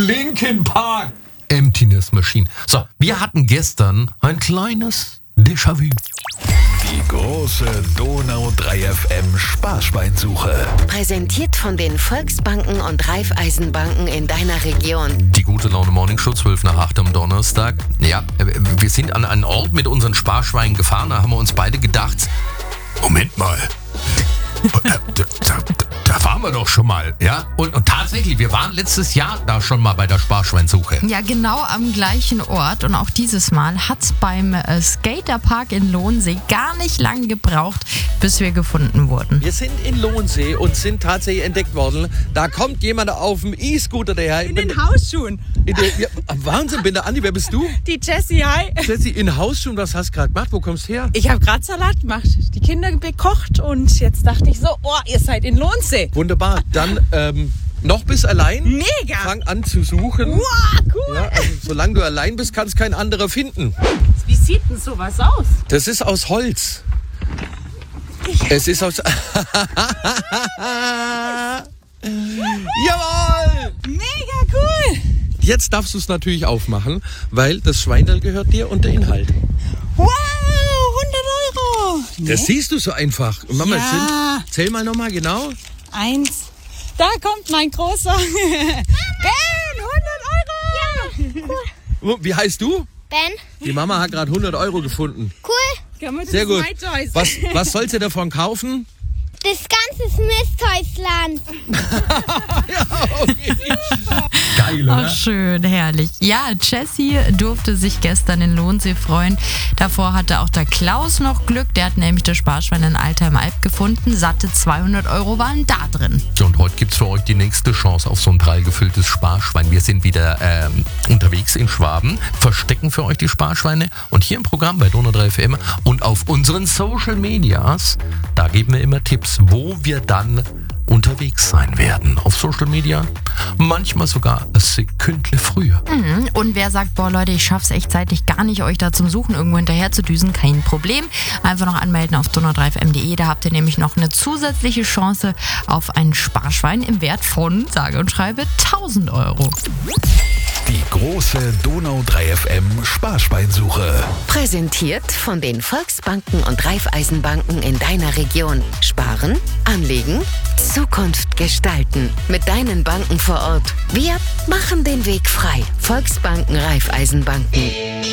Linkin Park. Emptiness Machine. So, wir hatten gestern ein kleines Déjà-vu. Die große Donau 3 FM Sparschweinsuche. Präsentiert von den Volksbanken und Raiffeisenbanken in deiner Region. Die gute Laune Morning Show, 12 nach 8 am Donnerstag. Ja, wir sind an einen Ort mit unseren Sparschweinen gefahren. Da haben wir uns beide gedacht, Moment mal, da waren wir doch schon mal, ja? Und tatsächlich, wir waren letztes Jahr da schon mal bei der Sparschweinsuche. Ja, genau am gleichen Ort. Und auch dieses Mal hat es beim Skaterpark in Lohnsee gar nicht lange gebraucht, bis wir gefunden wurden. Wir sind in Lohnsee und sind tatsächlich entdeckt worden. Da kommt jemand auf dem E-Scooter daher. In den Hausschuhen. Wahnsinn, bin der Andi, wer bist du? Die Jessie, hi. Jessie, in Hausschuhen, was hast du gerade gemacht? Wo kommst du her? Ich habe gerade Salat gemacht, die Kinder bekocht und jetzt dachte ich so, oh, ihr seid in Lohnsee. Wunderbar, dann noch bist allein. Mega. Fang an zu suchen. Wow, cool. Ja, also, solange du allein bist, kann es kein anderer finden. Wie sieht denn sowas aus? Das ist aus Holz. Es ist aus... Jawohl! Mega cool. Jetzt darfst du es natürlich aufmachen, weil das Schweinerl gehört dir und der Inhalt. Wow, 100 €. Das siehst du so einfach. Und Mama, Ja. zähl mal nochmal genau. 1. Da kommt mein Großer. Ben, 100 €. Wie heißt du? Ben, Die Mama hat gerade 100 € gefunden. cool. Kann man das Sehr gut. My Choice? Was sollst du davon kaufen? Das ganze Misthäusland. Geil, Ach, schön, herrlich. Ja, Jessie durfte sich gestern in Lohnsee freuen. Davor hatte auch der Klaus noch Glück. Der hat nämlich das Sparschwein in Altheim-Alb gefunden. Satte 200 € waren da drin. Und heute gibt's für euch die nächste Chance auf so ein prall gefülltes Sparschwein. Wir sind wieder unterwegs in Schwaben, verstecken für euch die Sparschweine. Und hier im Programm bei Donau 3 FM und auf unseren Social Medias, da geben wir immer Tipps, wo wir dann unterwegs sein werden. Auf Social Media, manchmal sogar eine Sekündle früher. Und wer sagt, boah Leute, ich schaff's echt zeitlich gar nicht, euch da zum Suchen irgendwo hinterher zu düsen, kein Problem. Einfach noch anmelden auf donau3fm.de. Da habt ihr nämlich noch eine zusätzliche Chance auf ein Sparschwein im Wert von, sage und schreibe, 1.000 €. Die große Donau 3 FM Sparschweinsuche. Präsentiert von den Volksbanken und Raiffeisenbanken in deiner Region. Sparen, anlegen, Zukunft gestalten. Mit deinen Banken vor Ort. Wir machen den Weg frei. Volksbanken, Raiffeisenbanken.